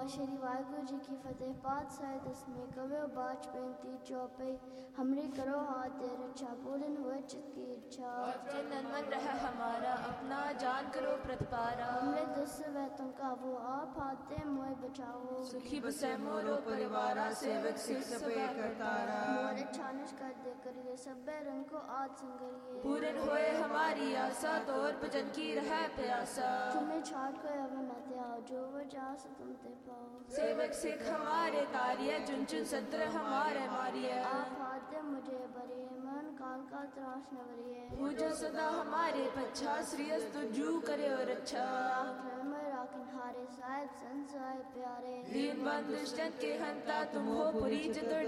श्री वाहिगुरु जी की फतेह। पात साहिब दसवें कवे बाज 35 चौपई। हमरी करो हाथ दे रक्षा, पूरन हुए चित की इच्छा। नन्मन रह हमारा, अपना जान करो प्रतिपारा। हमरे दुष्ट वैतों का वो आप हाथ दे मोय बचाओ। सुखी बसे मोरो परिवारा, सेवक सिख सबे करतारा। मोरे छानिश कर दे करिए, सब्बे रंग को आज संगरिए। पूरन होए हमारी आशा, तोर भजन की रह प्यासा। तुम्हें छाड़ कर अब न त्याओ, जो वजह से तुम ते पाओ। सेवक सिख हमारे तारिय, चुन चुन संतर हमारे मारिय। आप हाथ दे मुझे बरिए, मन काल का त्रास न बरिए। पूजो सदा हमारे पच्छा, श्री अस्तु जू करे और अच्छा। राखन हारे साहिब संत साहिब प्यारे। दीन बंधु दुष्टन के हंता, तुम हो पुरी जतुर